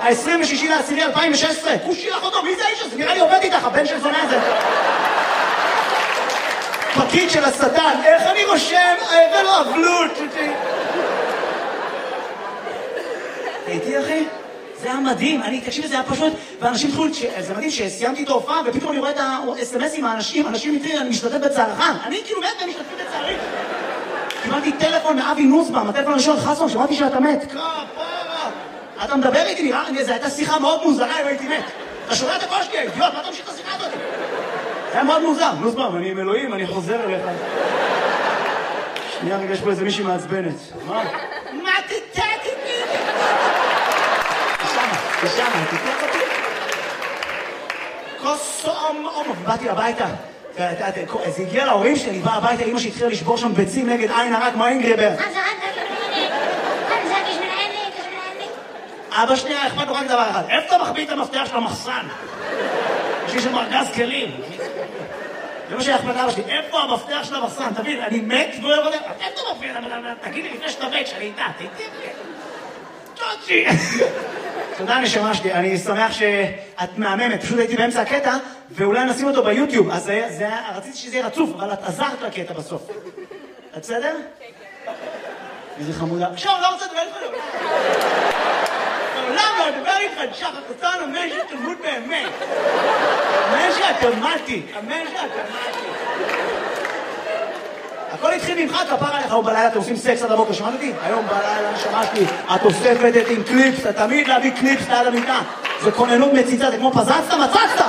ה-26/10/2016. כושי לך אותו, מי זה האיש הזה? נראה לי עובד איתך, הבן של זונה הזה. פקיד של השטן, איך אני רושם? ולא אבלות. הייתי אחי? זה היה מדהים, תקשיב, זה היה פשוט, ואנשים התחילו, זה מדהים שסיימתי את ההופעה, ופתאום אני רואה את ה-SMS עם האנשים, אנשים מתחילים, אני משתתף בצערך, אני כאילו מת והם משתתפים בצערי. קיבלתי טלפון מאבי נוסבאום, הטלפון הראשון חסון, שמעתי שאתה מת. כפרה. אתה מדבר איתי, נראה לי, זו הייתה שיחה מאוד מוזרה אם הייתי מת. אתה שומע את הקול שלי, אידיוט, מה אתה ממשיך את השיחה הזאת? זה היה מאוד מוזר. נוסבאום, אני עם אלוהים, אני חוזר אליך. שנייה, רגע, יש פה איזה מישהי מעצבנת. מה? מה תתת איתי? תשמע, תתת אותי. כוסום, באתי הביתה. זה הגיע להורים שלי, אני בא הביתה, אמא שהתחילה לשבור שם ביצים נגד עין הרע כמו אינגריבר. אבא שנייה, אכפת לו רק דבר אחד. איפה אתה מחביא את המפתח של המחסן? יש לי שם ארגז כלים. זה מה שאכפת לאבא שלי. איפה המפתח של המחסן? תבין, אני מת והוא לא יודע. איפה אתה מפתח? תגיד לי לפני שאתה מת, שאני איתה. צ'וצ'י. תודה נשמה שלי, אני שמח שאת מהממת, פשוט הייתי באמצע הקטע ואולי נשים אותו ביוטיוב, אז רציתי שזה יהיה רצוף, אבל את עזרת לקטע בסוף. את בסדר? כן. איזה חמודה. עכשיו, לא רוצה לדבר איתך. לעולם לא לדבר איתך, שחר קצן, אמן שתלמוד באמת. אמן שהתלמדתי, אמן שהתלמדתי. הכל התחיל ממך, כפר עליך, היום בלילה אתם עושים סקס עד הבוקר, שמעת אותי? היום בלילה שמעתי, את אוספת את עם קליפס, אתה תמיד להביא קליפס ליד המיטה. זה כוננות מציצה, זה כמו פזצת, מצצת!